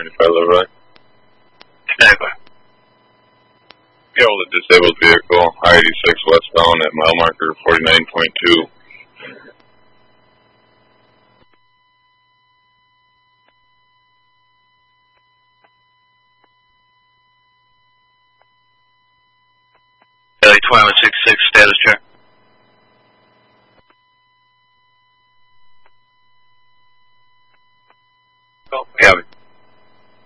95 Leroy. Stand by. Yeah, well, the disabled vehicle, I-86 westbound at mile marker 49.2. LA 2166, status check.